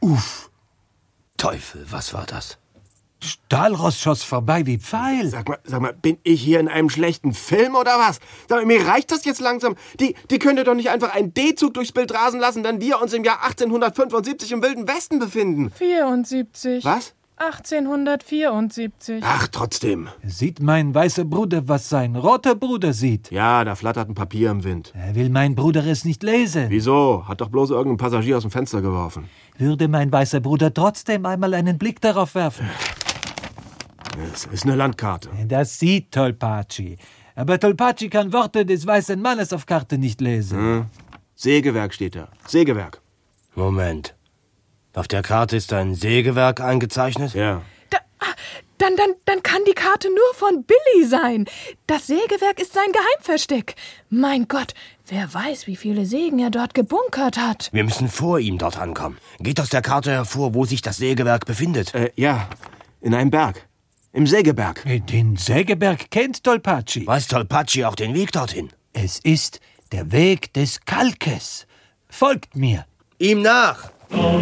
Uff. Teufel, was war das? Stahlrost schoss vorbei wie Pfeil. Sag mal, bin ich hier in einem schlechten Film oder was? Sag mal, mir reicht das jetzt langsam. Die könnt ihr doch nicht einfach einen D-Zug durchs Bild rasen lassen, dann wir uns im Jahr 1875 im Wilden Westen befinden. 74. Was? 1874. Ach, trotzdem. Sieht mein weißer Bruder, was sein roter Bruder sieht? Ja, da flattert ein Papier im Wind. Will mein Bruder es nicht lesen? Wieso? Hat doch bloß irgendein Passagier aus dem Fenster geworfen. Würde mein weißer Bruder trotzdem einmal einen Blick darauf werfen? Es ist eine Landkarte. Das sieht Tolpaci. Aber Tolpaci kann Worte des weißen Mannes auf Karte nicht lesen. Sägewerk steht da. Sägewerk. Moment. Auf der Karte ist ein Sägewerk eingezeichnet? Ja. Dann kann die Karte nur von Billy sein. Das Sägewerk ist sein Geheimversteck. Mein Gott, wer weiß, wie viele Sägen er dort gebunkert hat. Wir müssen vor ihm dort ankommen. Geht aus der Karte hervor, wo sich das Sägewerk befindet? Ja, in einem Berg. Im Sägeberg. Den Sägeberg kennt Tolpaci. Weiß Tolpaci auch den Weg dorthin? Es ist der Weg des Kalkes. Folgt mir. Ihm nach!